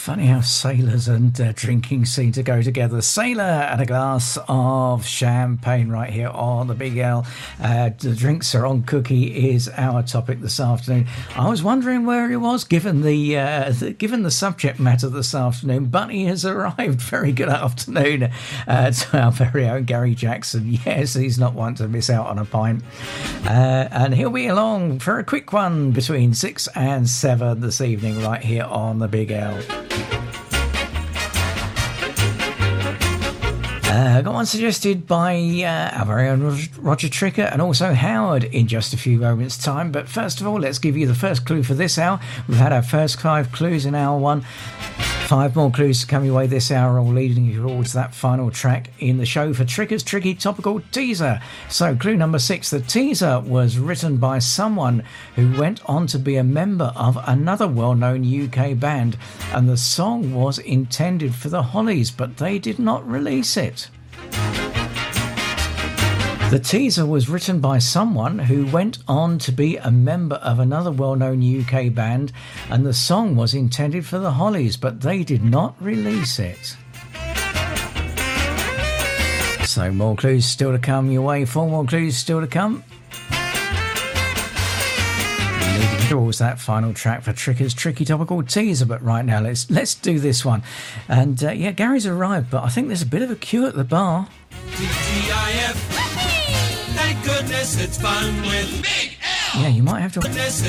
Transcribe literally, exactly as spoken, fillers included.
Funny how sailors and uh, drinking seem to go together. Sailor and a glass of champagne right here on the Big L. Uh, the drinks are on cookie is our topic this afternoon. I was wondering where he was given the, uh, the given the subject matter this afternoon, but he has arrived. Very good afternoon uh, to our very own Gary Jackson. Yes, he's not one to miss out on a pint. Uh, and he'll be along for a quick one between six and seven this evening right here on the Big L. Uh, got one suggested by uh, our very own Roger Tricker and also Howard in just a few moments' time. But first of all, let's give you the first clue for this hour. We've had our first five clues in hour one. Five more clues to come your way this hour, all leading you towards that final track in the show for Tricker's Tricky Topical Teaser. So clue number six, the teaser was written by someone who went on to be a member of another well-known U K band, and the song was intended for the Hollies, but they did not release it. The teaser was written by someone who went on to be a member of another well-known U K band, and the song was intended for the Hollies, but they did not release it. So more clues still to come your way, four more clues still to come. Leading towards that final track for Tricker's Tricky Topical Teaser, but right now let's let's do this one. And uh, yeah, Gary's arrived, but I think there's a bit of a queue at the bar. T G I F. Thank goodness it's fun with Big L. Yeah, you might have to...